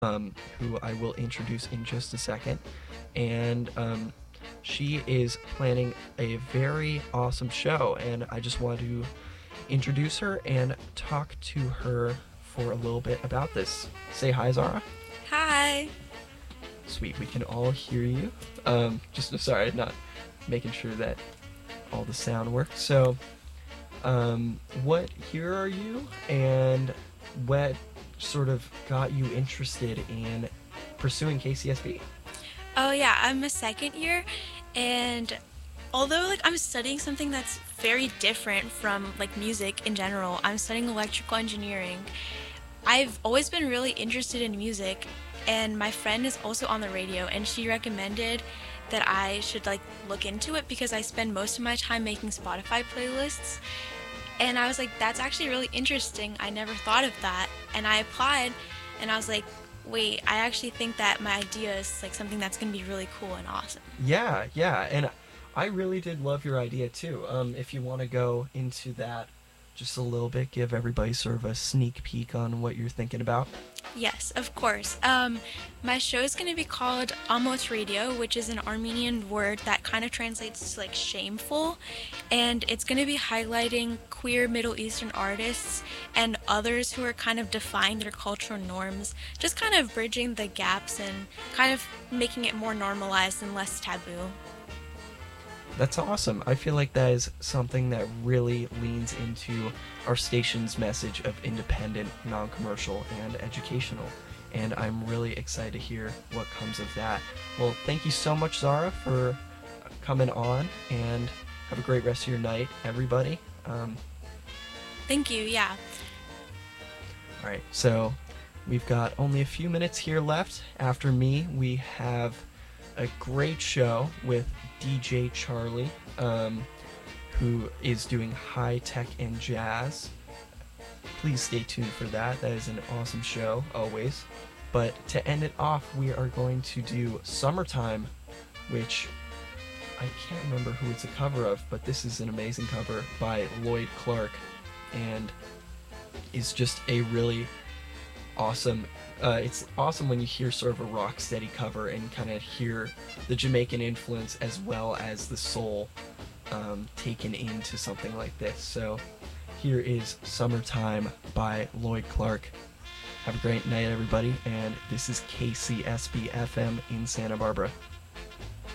who I will introduce in just a second. And she is planning a very awesome show, and I just want to introduce her and talk to her for a little bit about this. Say hi, Zara. Hi. Sweet, we can all hear you. Just sorry, not making sure that all the sound works. So, what year are you, and what sort of got you interested in pursuing KCSB? Oh yeah, I'm a second year and although I'm studying something that's very different from music in general, I'm studying electrical engineering. I've always been really interested in music and my friend is also on the radio and she recommended that I should look into it because I spend most of my time making Spotify playlists. And I was like, that's actually really interesting. I never thought of that. And I applied and I was like, wait, I actually think that my idea is something that's going to be really cool and awesome. Yeah, yeah, and I really did love your idea too. If you want to go into that just a little bit, give everybody sort of a sneak peek on what you're thinking about. Yes, of course. My show is going to be called Amos Radio, which is an Armenian word that kind of translates to shameful, and it's going to be highlighting queer Middle Eastern artists and others who are kind of defying their cultural norms, just kind of bridging the gaps and kind of making it more normalized and less taboo. That's awesome. I feel like that is something that really leans into our station's message of independent, non-commercial, and educational. And I'm really excited to hear what comes of that. Well, thank you so much, Zara, for coming on, and have a great rest of your night, everybody. Thank you, yeah. All right, so we've got only a few minutes here left. After me, we have a great show with DJ Charlie, who is doing high tech and jazz. Please stay tuned for that. That is an awesome show, always. But to end it off, we are going to do Summertime, which I can't remember who it's a cover of, but this is an amazing cover by Lloyd Clark, and is just a really awesome. It's awesome when you hear sort of a rock steady cover and kind of hear the Jamaican influence as well as the soul taken into something like this. So here is Summertime by Lloyd Clark. Have a great night, everybody, and this is KCSB FM in Santa Barbara.